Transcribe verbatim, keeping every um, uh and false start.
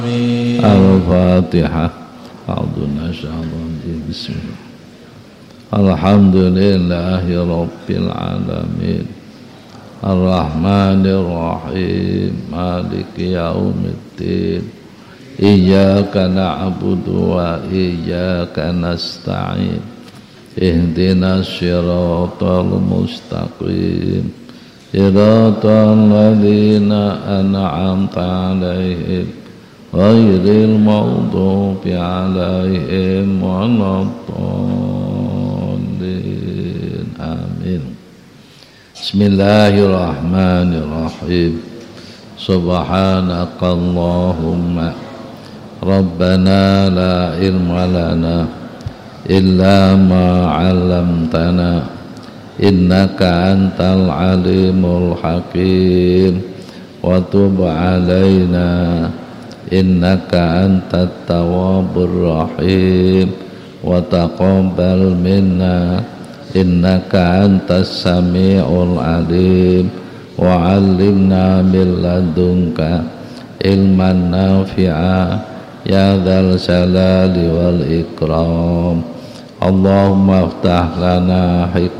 Al-Fatihah. Bismillah. Alhamdulillahi Rabbil Alamin, Ar-Rahmanir Rahim, Maliki Yaumiddin. Iyyaka na'budu wa iyyaka nasta'in. Ihdinas siratal mustaqim, siratal ladzina an'amta 'alaihim ghairil maghdubi 'alaihim waladdallin. Amin. Bismillahirrahmanirrahim. Subhanakallahumma Rabbana la ilma lana illa ma 'allamtana innaka antal alimul hakim wa tub 'alaina innaka antat tawwabur rahim wa taqabbal minna innaka antas samiul alim wa 'allimna min ladunka ilman nafi'a ya dzal jalali wal ikram. Allahumma aftah lana hikmah